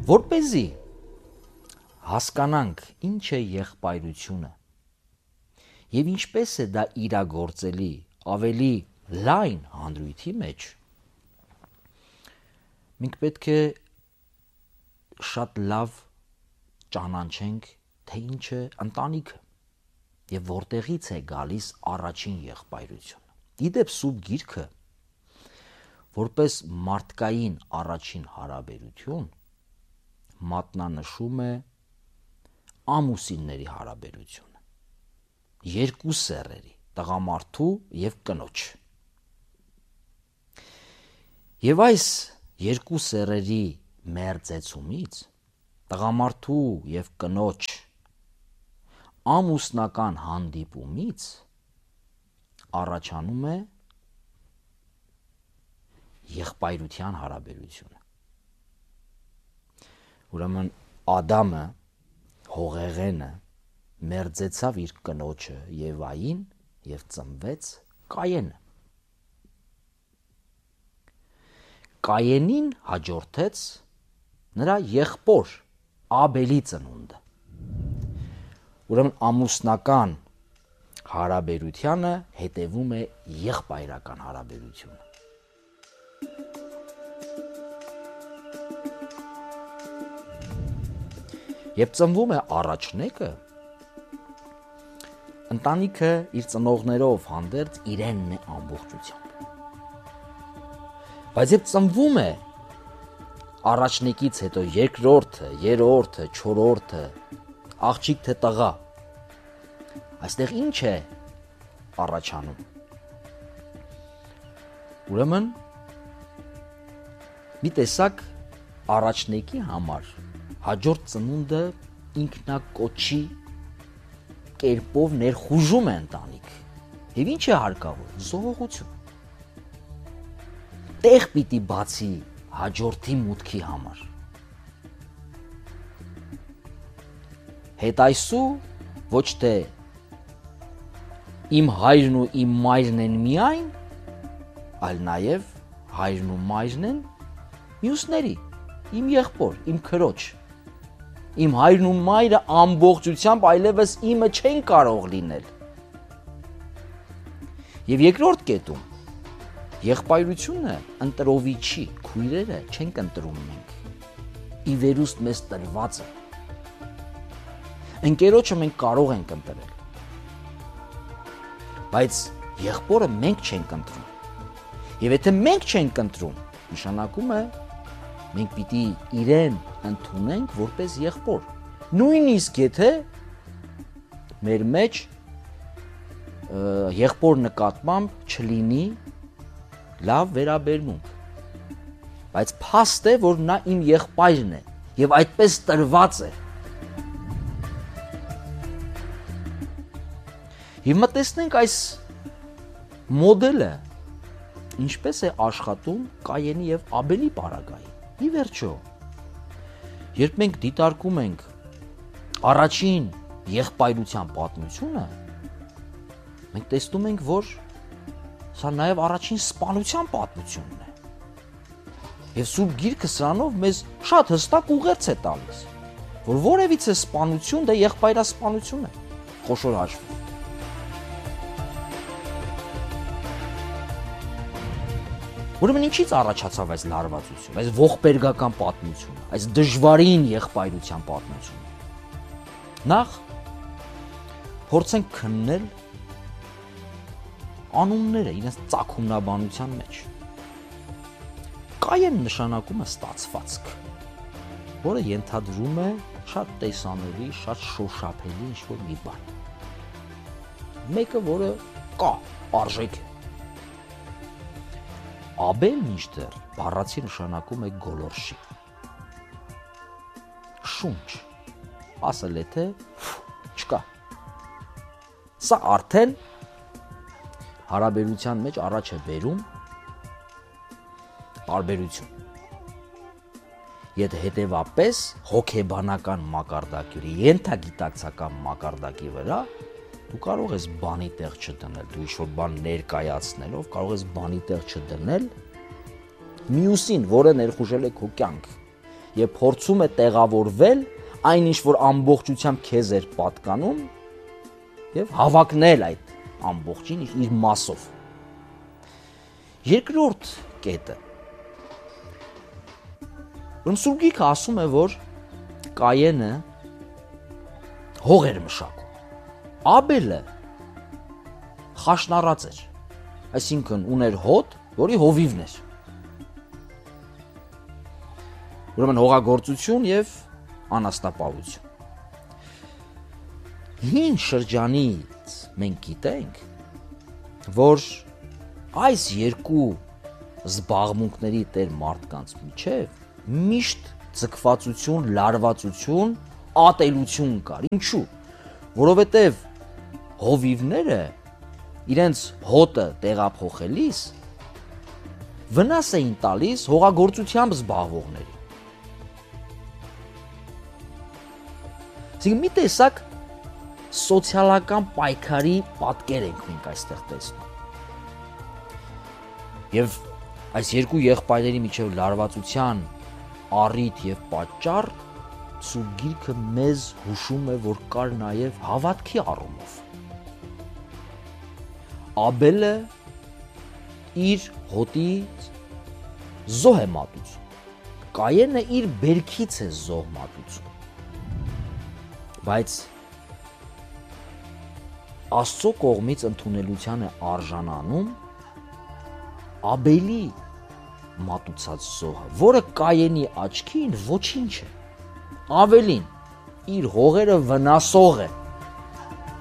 Որպեսզի հասկանանք ինչ է եղբայրությունը եւ ինչպես է դա իրագործելի ավելի լայն հանդրույթի մեջ, մենք պետք է շատ լավ ճանաչենք, թե ինչ է ընտանիքը եւ որտեղից է գալիս առաջին եղբայրությունը։ Իդեպ Սուրբ Գիրքը որպես մարդկային առաջին հարաբերություն մատնանշում է ամուսինների հարաբերությունը, երկու սեռերի, տղամարդու եւ կնոջ։ Եվ այս երկու սեռերի մերձեցումից, տղամարդու եւ կնոջ ամուսնական հանդիպումից առաջանում է եղբայրության հարաբերությունը։ Ուրեմն Ադամը, հողեղենը, մերձեցավ իր կնոջը Եվային եւ ծնվեց Կայենը։ Կայենին հաջորդեց նրա եղբոր Աբելի ծնունդը։ Ուրեմն ամուսնական հարաբերությանը հետևում է եղբայրական հարաբերությունը։ Երբ ծնվում է առաջնեկը, ընտանիքը իր ծնողներով հանդերձ իրենն է ամբողջությամբ։ Բայց երբ ծնվում է առաջնեկից հետո երկրորդը, երրորդը, չորրորդը, աղջիկ թե տղա, այստեղ ինչ է առաջանում։ Ուրեմն մի տեսակ առաջնեկի համար հաջորդ ծնունդը ինքնակոչի կերպով ներխուժում է ընտանիք։ Եվ ինչ է հարկավոր։ Զոհողություն։ Տեղ պիտի բացի հաջորդի մուտքի համար։ Հետայսու ոչ թե իմ հայրն ու իմ մայրն են միայն, այլ նաև հայրն ու մայրն են մյուսների, իմ եղբոր, իմ քրոջ։ Իմ հայրն ու մայրը ամբողջությամբ այլևս իմը չեն կարող լինել։ Եվ երկրորդ կետում եղբայրությունը ընտրովի չի, քույրերը չենք ընտրում մենք։ Ի վերուստ մեզ տրված է։ Ընկերոջը մենք կարող ենք ընտրել։ Բայց եղբորը մենք չենք ընտրում։ Եվ եթե մենք չենք ընտրում, նշանակում է մենք պիտի իրեն ընդունենք որպես եղբոր։ Նույնիսկ եթե մեր մեջ եղբոր նկատմամբ չլինի լավ վերաբերմունք։ Բայց փաստ է, որ նա իմ եղբայրն է եւ այդպես տրված է։ Եվ մտածենք այս մոդելը ինչպես է աշխատում Կայենի եւ Աբելի պարագայի։ Ի վերջո, երբ մենք դիտարկում ենք առաջին եղբայրության պատմությունը, մենք տեսնում ենք, որ սա նաև առաջին սպանության պատմությունն է։ Եվ Սուրբ Գիրքը սրանով մեզ շատ հստակ ուղերձ է տալիս, որ որևիցե սպանություն դա եղբայրասպանություն է, խոշոր հաշվով։ Ուրեմն ինչից առաջացավ այս լարվածությունը, այս ողբերգական պատմությունը, այս դժվարին եղբայրության պատմությունը։ Նախ փորձենք քննել անունները իրենց ծագումնաբանության մեջ։ Կայեն նշանակում է ստացվածք, որը ենթադրում է շատ տեսանելի, շատ շոշափելի ինչ-որ մի բան։ Մեկը, որը կա, արժեք է։ Աբել մինչդեռ բառացի նշանակում է գոլորշի։ Շունչ, ասել է թե չկա։ Սա արդեն հարաբերության մեջ առաջ է բերում տարբերություն։ Եթե հետևապես հոգեբանական մակարդակի, ենթագիտակցական մակարդակի վրա դու կարող ես բանի տեղ չդնել, դու ինչ-որ բան ներկայացնելով կարող ես բանի տեղ չդնել մյուսին, որը ներխուժել է քո կյանք։ եւ փորձում է տեղավորվել այն ինչ որ ամբողջությամբ քեզ էր պատկանում եւ հավակնել այդ ամբողջին իր մասով։ Երկրորդ կետը։ Սուրգիկը ասում է, որ Կայենը հող էր մշակում։ Աբելը խաշնառած էր, այսինքն ուներ հոտ, որի հովիվն էր։ Ուրեմն հողագործություն եւ անասնապահություն։ Հին շրջանից մենք գիտենք, որ այս երկու զբաղմունքների տեր մարդկանց միջև միշտ ձգվածություն, լարվածություն, ատելություն կար։ Ինչու՞։ Որովհետեւ հովիվները իրենց հոտը տեղափոխելիս վնաս էին տալիս հողագործությամբ զբաղվողներին։ Այսինքն մի տեսակ սոցիալական պայքարի պատկեր ենք մենք այստեղ տեսնում։ Եվ այս երկու եղբայրների միջև լարվածության առիթ եւ պատճառ Սուրբ Գիրքը մեզ հուշում է, որ կար նաեւ հավատքի առումով։ Աբելը իր հոտից զոհ է մատուցում, Կայենը իր բերքից է զոհ մատուցում։ Բայց Աստծո կողմից ընդունելության է արժանանում Աբելի մատուցած զոհը, որը Կայենի աչքին ոչինչ է։ Ավելին, իր հողերը վնասող է։